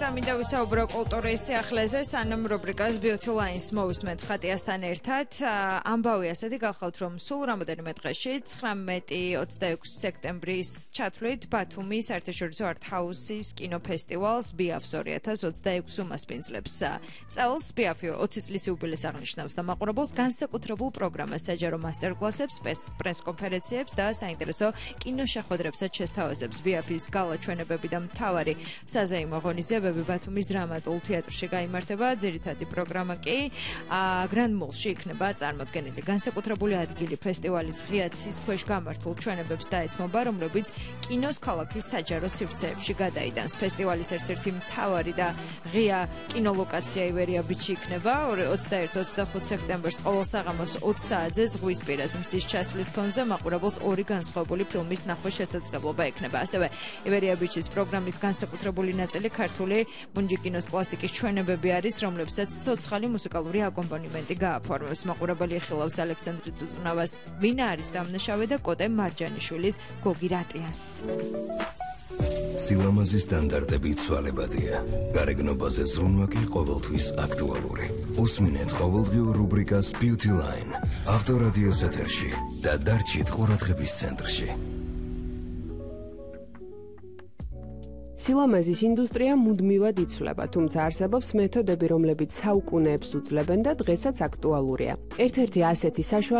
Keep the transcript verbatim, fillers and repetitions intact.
მინდა ვისაუბრო კულტურის სიახლეზე, სანამ რუბრიკას Beauty Lines მოვისმენთ ხატიასთან ერთად. ამბავი ასეთი გახავთ, რომ სულ რამოდენიმე დღეში ცხრამეტი ოცდაექვსი სექტემბრის ჩათვლით ბათუმის საერთაშორისო არტ-ჰაუსის კინოფესტივალს ბიაფს ორი ათას ოცდაექვსი უმასპინძლებს. წელს ბიაფი ოცი წლის იუბილეს აღნიშნავს და მაყურებელს განსაკუთრებულ პროგრამას, საჯარო მასტერკლასებს, პრეს-კონფერენციებს და საინტერესო კინოშეხვედრებსაც შესთავაზებს. ბიაფის გალაჩვენებები და მთავარი საზეიმო ღონისძიებები ბათუმის დრამატულ თეატრში გაიმართება. ძირითადი პროგრამა კი გრანდ მოლში იქნება წარმოდგენილი. განსაკუთრებული ადგილი ფესტივალის ღია ცის ქვეშ გამართულ ჩვენებებს დაეთმობა, რომლებიც კინოს ქალაქის საჯარო სივრცეებში გადაიტანს. ფესტივალის ერთ-ერთი მთავარი და ღია კინოლოკაცია ივერია ბიჩი იქნება ოცდაერთი ოცდახუთი სექტემბერს ყოველ საღამოს ოც საათზე ზღვის პირას მზის ჩასვლის ფონზე მაყურებელს ორი განსხვავებული ფილმის ნახვის შესაძლებლობა ექნება. ასევე ივერია ბიჩის პროგრამის განსაკუთრებული ნაწილი ქართული მუნჯიკინოს კლასიკის ჩვენებები არის, რომლებსაც ცოცხალი მუსიკალური აკომპანიმენტი გააფორმებს. მაყურებელი ეხილავს ალექსანდრე წუწუნავას, ვინა არის დამნაშავე და კოტე მარჯანიშვილის გოგი რატიანს. სილამაზის სტანდარტები ცვალებადია. გარეგნობაზე ზრუნვა კი ყოველთვის აქტუალური. უსმინეთ ყოველდღიურ რუბრიკას Beauty Line ავტორადიოს ეთერში და დარჩით ყურადღების ცენტრში. სილამაზის ინდუსტრია მუდმივად იცვლება, თუმცა არსებობს მეთოდები, რომლებიც საუკუნეებს უძლებენ და დღესაც აქტუალურია. ერთ-ერთი ასეთი საშუალება